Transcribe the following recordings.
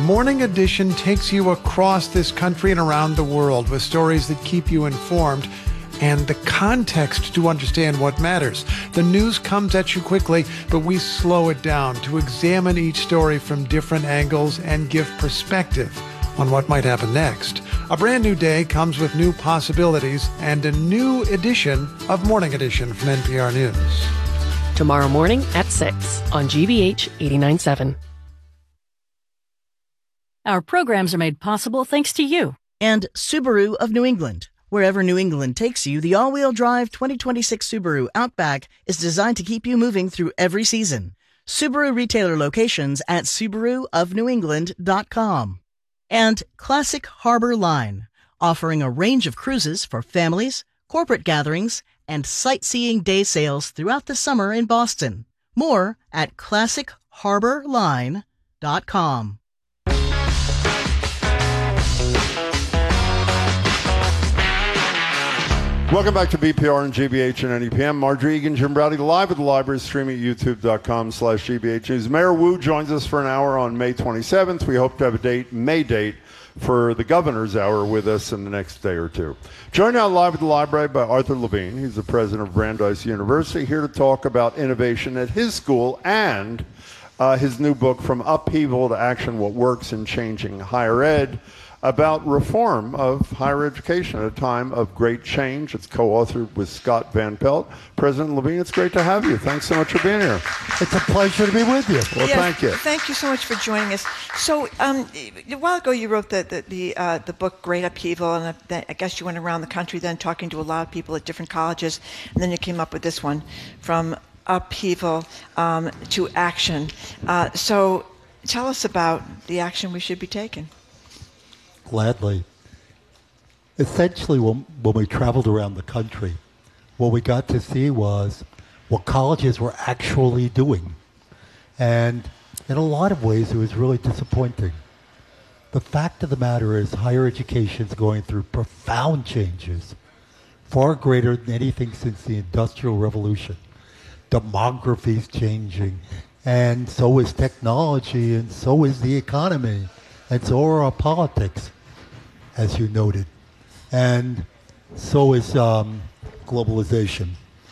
Morning Edition takes you across this country and around the world with stories that keep you informed and the context to understand what matters. The news comes at you quickly, but we slow it down to examine each story from different angles and give perspective on what might happen next. A brand new day comes with new possibilities and a new edition of Morning Edition from NPR News. Tomorrow morning at 6 on GBH 89.7. Our programs are made possible thanks to you. And Subaru of New England. Wherever New England takes you, the all-wheel drive 2026 Subaru Outback is designed to keep you moving through every season. Subaru retailer locations at SubaruofNewEngland.com. And Classic Harbor Line, offering a range of cruises for families, corporate gatherings, and sightseeing day sales throughout the summer in Boston. More at ClassicHarborLine.com. Welcome back to BPR and GBH and NEPM. Margery Egan, Jim Braude, live at the library, streaming at youtube.com/GBH News. Mayor Wu joins us for an hour on May 27th. We hope to have a May date, for the Governor's Hour with us in the next day or two. Joined now live at the library by Arthur Levine. He's the president of Brandeis University, here to talk about innovation at his school and his new book, From Upheaval to Action, What Works in Changing Higher Ed, about reform of higher education at a time of great change. It's co-authored with Scott Van Pelt. President Levine, it's great to have you. Thanks so much for being here. It's a pleasure to be with you. Well, yes, thank you. Thank you so much for joining us. So, a while ago you wrote the book Great Upheaval, and I guess you went around the country then talking to a lot of people at different colleges, and then you came up with this one, From Upheaval to Action. So tell us about the action we should be taking. Gladly. Essentially, when we traveled around the country, what we got to see was what colleges were actually doing. And in a lot of ways, it was really disappointing. The fact of the matter is higher education is going through profound changes, far greater than anything since the Industrial Revolution. Demography is changing, and so is technology, and so is the economy, and so are our politics, as you noted, and so is globalization.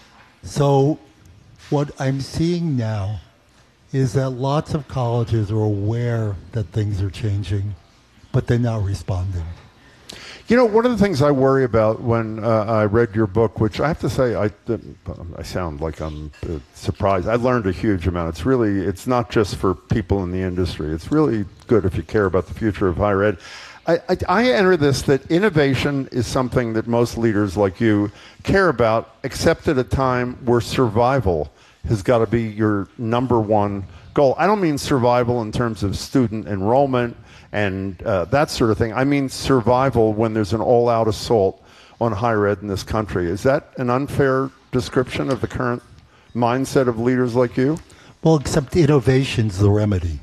So what I'm seeing now is that lots of colleges are aware that things are changing, but they're not responding. You know, one of the things I worry about when I read your book, which I have to say, I sound like I'm surprised. I learned a huge amount. It's not just for people in the industry. It's really good if you care about the future of higher ed. I enter this that innovation is something that most leaders like you care about, except at a time where survival has got to be your number one goal. I don't mean survival in terms of student enrollment and that sort of thing. I mean survival when there's an all-out assault on higher ed in this country. Is that an unfair description of the current mindset of leaders like you? Well, except innovation's the remedy.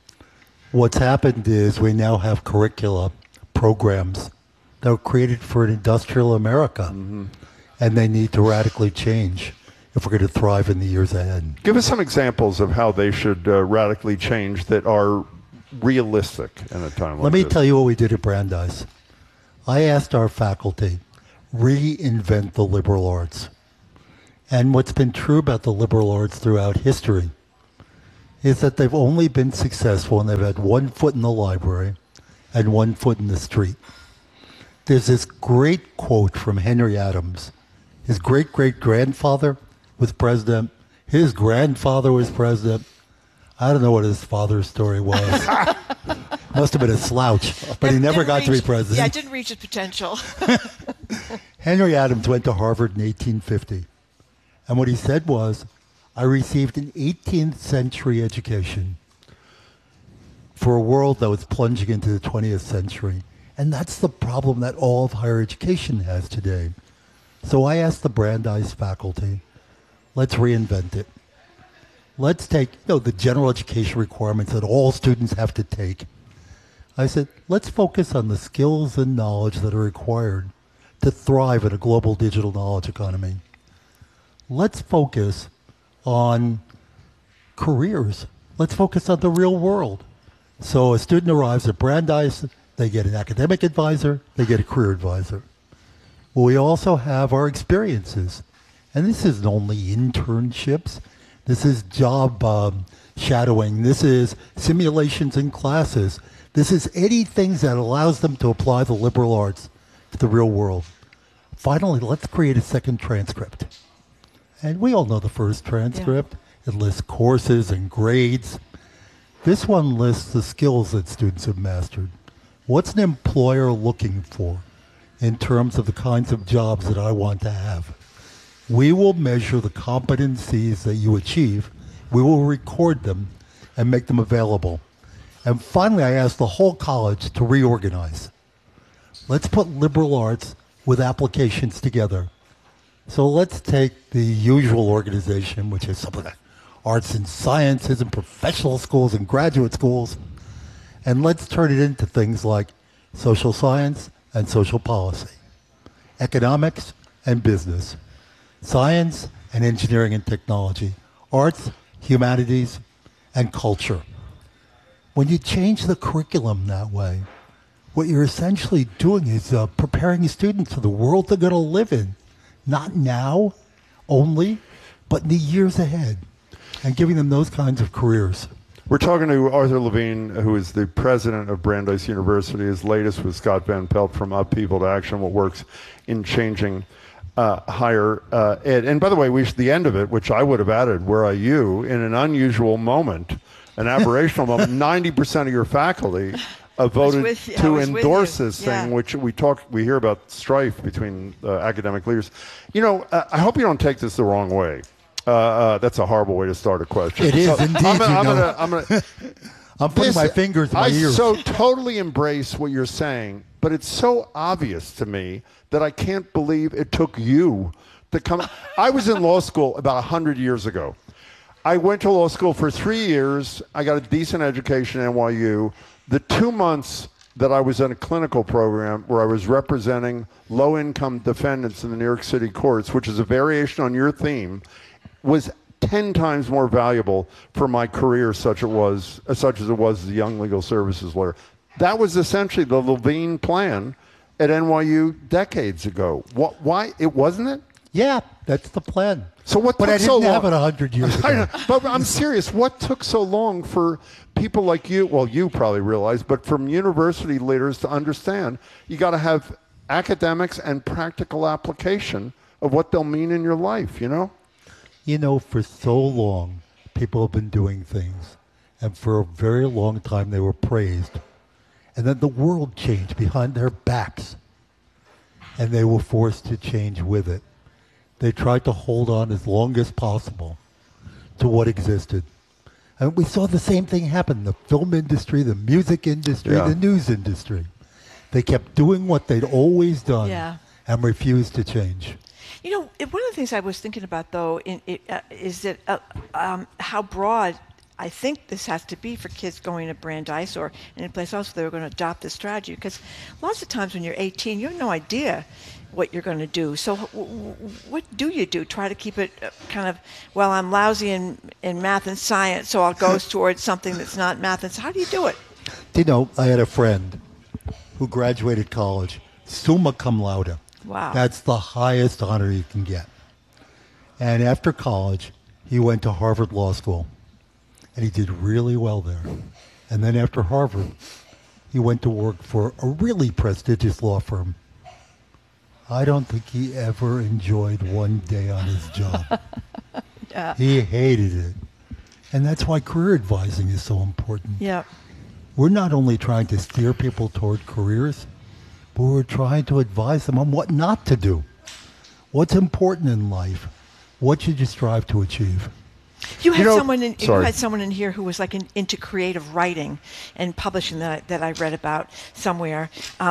What's happened is we now have curricula programs that were created for an industrial America, and they need to radically change if we're going to thrive in the years ahead. Give us some examples of how they should radically change that are realistic in a time like this. Let me tell you what we did at Brandeis. I asked our faculty, reinvent the liberal arts. And what's been true about the liberal arts throughout history is that they've only been successful when they've had one foot in the library and one foot in the street. There's this great quote from Henry Adams. His great-great-grandfather was president. His grandfather was president. I don't know what his father's story was. Must have been a slouch, but he never got to be president. Yeah, it didn't reach its potential. Henry Adams went to Harvard in 1850. And what he said was, I received an 18th century education for a world that was plunging into the 20th century. And that's the problem that all of higher education has today. So I asked the Brandeis faculty, let's reinvent it. Let's take the general education requirements that all students have to take. I said, let's focus on the skills and knowledge that are required to thrive in a global digital knowledge economy. Let's focus on careers. Let's focus on the real world. So a student arrives at Brandeis, they get an academic advisor, they get a career advisor. Well, we also have our experiences. And this isn't only internships. This is job shadowing. This is simulations in classes. This is anything that allows them to apply the liberal arts to the real world. Finally, let's create a second transcript. And we all know the first transcript. Yeah. It lists courses and grades. This one lists the skills that students have mastered. What's an employer looking for in terms of the kinds of jobs that I want to have? We will measure the competencies that you achieve. We will record them and make them available. And finally, I asked the whole college to reorganize. Let's put liberal arts with applications together. So let's take the usual organization, which is something like arts and sciences and professional schools and graduate schools, and let's turn it into things like social science and social policy, economics and business, science and engineering and technology, arts, humanities, and culture. When you change the curriculum that way, what you're essentially doing is preparing students for the world they're going to live in, not now only, but in the years ahead, and giving them those kinds of careers. We're talking to Arthur Levine, who is the president of Brandeis University. His latest with Scott Van Pelt, From Upheaval to Action, What Works in Changing Higher Ed. And by the way, the end of it, which I would have added, where are you, in an unusual moment, an aberrational moment, 90% of your faculty voted to endorse this thing, which we hear about strife between academic leaders. You know, I hope you don't take this the wrong way. That's a horrible way to start a question. It is indeed. I'm putting my fingers in my ears. I so totally embrace what you're saying, but it's so obvious to me that I can't believe it took you to come. I was in law school about 100 years ago. I went to law school for 3 years. I got a decent education at NYU. The 2 months that I was in a clinical program where I was representing low-income defendants in the New York City courts, which is a variation on your theme, was 10 times more valuable for my career, such as it was as a young legal services lawyer. That was essentially the Levine plan at NYU decades ago. Why? It wasn't it? Yeah, that's the plan. So what but took I didn't so long? have it 100 years ago. But I'm serious. What took so long for people like you? Well, you probably realize, but from university leaders to understand, you got to have academics and practical application of what they'll mean in your life. You know. You know, for so long, people have been doing things, and for a very long time they were praised. And then the world changed behind their backs, and they were forced to change with it. They tried to hold on as long as possible to what existed. And we saw the same thing happen in the film industry, the music industry, the news industry. They kept doing what they'd always done and refused to change. You know, one of the things I was thinking about, though, is that how broad I think this has to be for kids going to Brandeis or any place else where they're going to adopt this strategy. Because lots of times when you're 18, you have no idea what you're going to do. So what do you do? Try to keep it kind of, well, I'm lousy in math and science, so I'll go towards something that's not math and science. How do you do it? You know, I had a friend who graduated college, summa cum laude. Wow. That's the highest honor you can get. And after college, he went to Harvard Law School, and he did really well there. And then after Harvard, he went to work for a really prestigious law firm. I don't think he ever enjoyed one day on his job. He hated it. And that's why career advising is so important. Yeah. We're not only trying to steer people toward careers, but we're trying to advise them on what not to do. What's important in life? What should you strive to achieve? You had someone in here who was like into creative writing and publishing that I read about somewhere,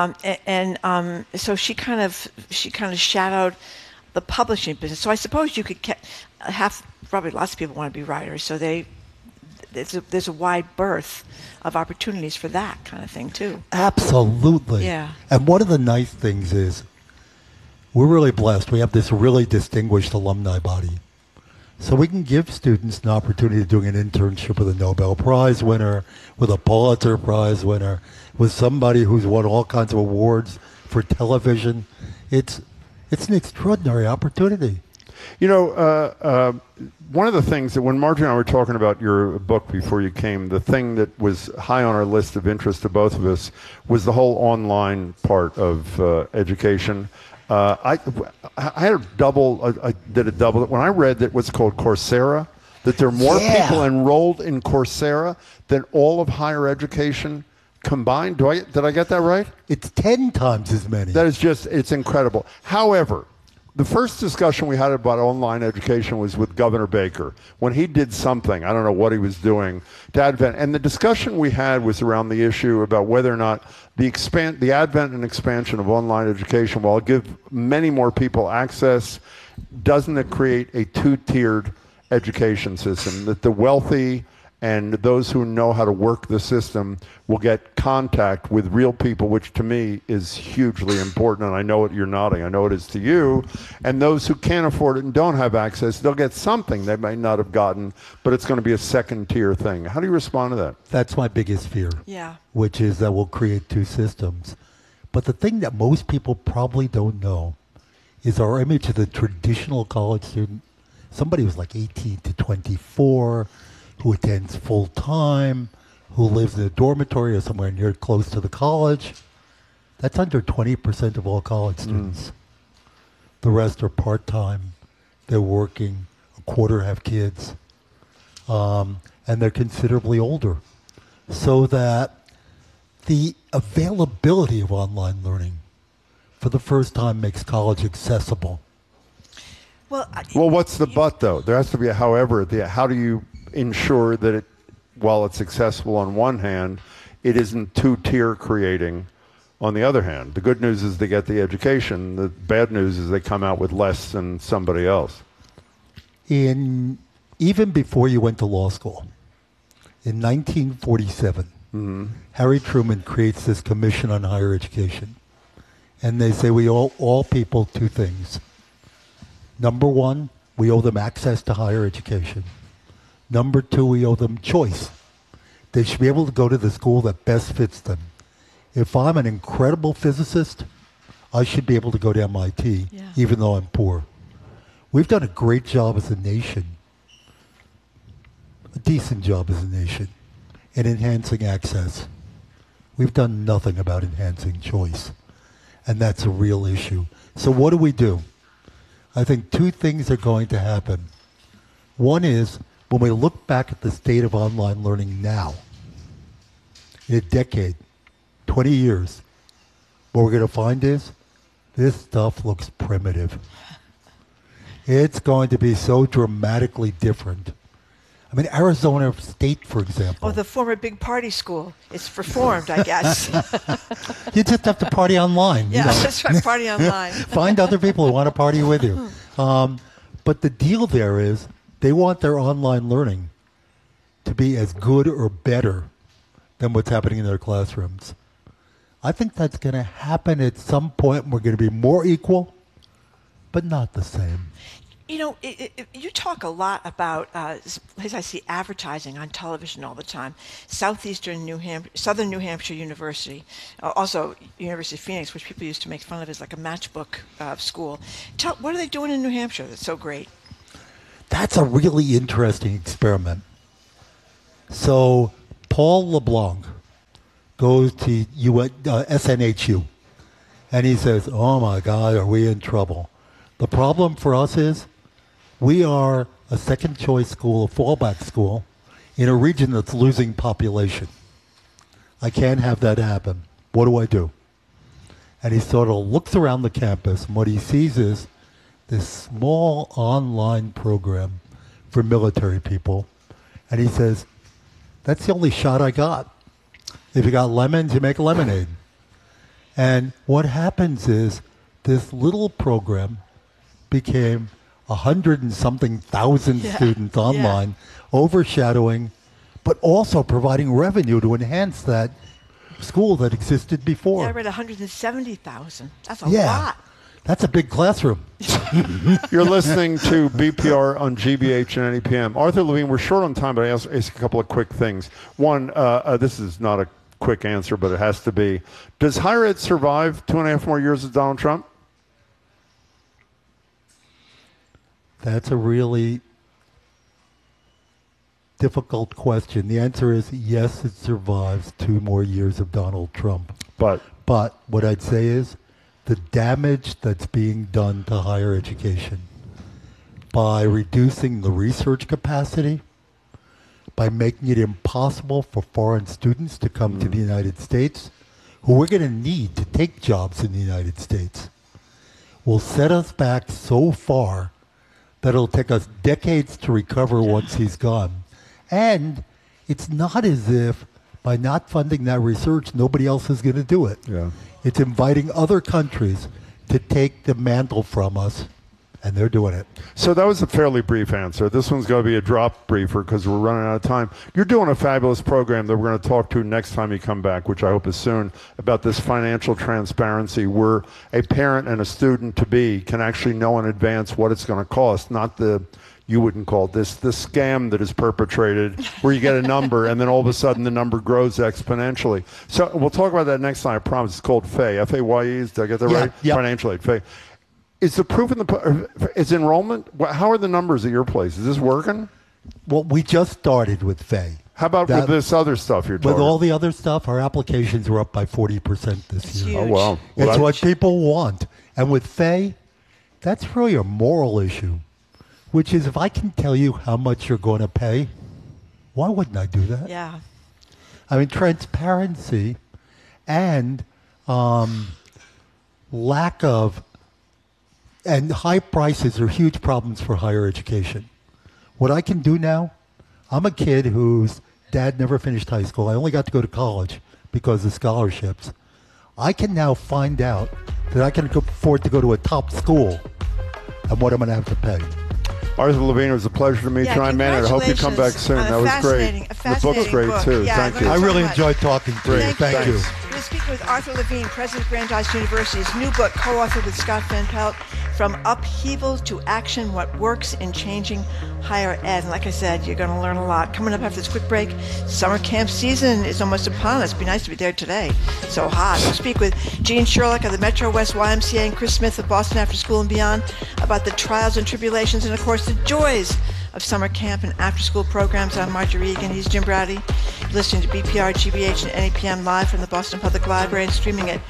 so she kind of shadowed the publishing business. So I suppose you could probably lots of people want to be writers, so there's a wide berth of opportunities for that kind of thing too. Absolutely. Yeah. And one of the nice things is we're really blessed. We have this really distinguished alumni body. So we can give students an opportunity of doing an internship with a Nobel Prize winner, with a Pulitzer Prize winner, with somebody who's won all kinds of awards for television. It's an extraordinary opportunity. You know, one of the things that when Margie and I were talking about your book before you came, the thing that was high on our list of interest to both of us was the whole online part of education. I had a double. I did a double. When I read that what's called Coursera, that there are more people enrolled in Coursera than all of higher education combined. Did I get that right? It's 10 times as many. That is just, it's incredible. However, the first discussion we had about online education was with Governor Baker when he did something. I don't know what he was doing to advent. And the discussion we had was around the issue about whether or not the advent and expansion of online education, while it give many more people access, doesn't it create a two-tiered education system that the wealthy and those who know how to work the system will get contact with real people, which to me is hugely important. And I know it, you're nodding, I know it is to you. And those who can't afford it and don't have access, they'll get something they may not have gotten, but it's going to be a second tier thing. How do you respond to that? That's my biggest fear. Yeah. Which is that we'll create two systems. But the thing that most people probably don't know is our image of the traditional college student, somebody who's like 18 to 24, who attends full-time, who lives in a dormitory or somewhere near close to the college. That's under 20% of all college students. The rest are part-time. They're working, a quarter have kids, and they're considerably older. So that the availability of online learning for the first time makes college accessible. Well, what's the but, though? There has to be a however. How do you ensure that while it's accessible on one hand, it isn't two-tier creating on the other hand? The good news is they get the education. The bad news is they come out with less than somebody else. Even before you went to law school, in 1947, Harry Truman creates this Commission on Higher Education. And they say we owe all people two things. Number one, we owe them access to higher education. Number two, we owe them choice. They should be able to go to the school that best fits them. If I'm an incredible physicist, I should be able to go to MIT, even though I'm poor. We've done a great job as a nation, a decent job as a nation, in enhancing access. We've done nothing about enhancing choice, and that's a real issue. So what do? I think two things are going to happen. One is, when we look back at the state of online learning now, in a decade, 20 years, what we're going to find is this stuff looks primitive. It's going to be so dramatically different. I mean, Arizona State, for example. Oh, the former big party school. It's reformed, I guess. You just have to party online. Yeah, that's right, party online. Find other people who want to party with you. But the deal there is, they want their online learning to be as good or better than what's happening in their classrooms. I think that's going to happen at some point. We're going to be more equal, but not the same. You know, you talk a lot about, as I see, advertising on television all the time. Southern New Hampshire University, also University of Phoenix, which people used to make fun of as like a matchbook school. What are they doing in New Hampshire that's so great? That's a really interesting experiment. So Paul LeBlanc goes to SNHU, and he says, oh my God, are we in trouble? The problem for us is we are a second choice school, a fallback school, in a region that's losing population. I can't have that happen. What do? And he sort of looks around the campus, and what he sees is this small online program for military people. And he says, that's the only shot I got. If you got lemons, you make lemonade. And what happens is this little program became 100 and something thousand students online, overshadowing, but also providing revenue to enhance that school that existed before. Yeah, I read 170,000. That's a lot. That's a big classroom. You're listening to BPR on GBH and NEPM. Arthur Levine, we're short on time, but I ask a couple of quick things. One, this is not a quick answer, but it has to be. Does higher ed survive 2.5 more years of Donald Trump? That's a really difficult question. The answer is yes, it survives 2 more years of Donald Trump. But what I'd say is the damage that's being done to higher education by reducing the research capacity, by making it impossible for foreign students to come to the United States, who we're going to need to take jobs in the United States, will set us back so far that it'll take us decades to recover once he's gone. And it's not as if by not funding that research, nobody else is going to do it. Yeah. It's inviting other countries to take the mantle from us, and they're doing it. So that was a fairly brief answer. This one's going to be a drop briefer because we're running out of time. You're doing a fabulous program that we're going to talk to next time you come back, which I hope is soon, about this financial transparency where a parent and a student-to-be can actually know in advance what it's going to cost, not the, you wouldn't call it this, the scam that is perpetrated where you get a number and then all of a sudden the number grows exponentially. So we'll talk about that next time, I promise. It's called FAYE, F-A-Y-E, did I get that right? Yeah. Financial aid, FAYE. Is the proof in the, is enrollment, how are the numbers at your place? Is this working? Well, we just started with FAYE. How about with this other stuff you're talking With all the other stuff, our applications are up by 40% this year. Oh, wow. It's what people want. And with FAYE, that's really a moral issue, which is if I can tell you how much you're going to pay, why wouldn't I do that? Yeah. I mean, transparency and lack of, and high prices are huge problems for higher education. What I can do now, I'm a kid whose dad never finished high school. I only got to go to college because of scholarships. I can now find out that I can afford to go to a top school and what I'm going to have to pay. Arthur Levine, it was a pleasure to meet you. I hope you come back soon. That was great. The book's great, too. Yeah, Thank you. I really enjoyed talking to you. Thank you. We're speaking with Arthur Levine, president of Brandeis University's new book, co-authored with Scott Van Pelt, From Upheaval to Action, What Works in Changing Higher Ed. And like I said, you're going to learn a lot. Coming up after this quick break, summer camp season is almost upon us. It'd be nice to be there today. So hot. We'll speak with Gene Sherlock of the Metro West YMCA and Chris Smith of Boston After School and Beyond about the trials and tribulations and, of course, the joys of summer camp and after-school programs. I'm Marjorie Egan. He's Jim Browdy. You're listening to BPR, GBH, and NEPM live from the Boston Public Library and streaming at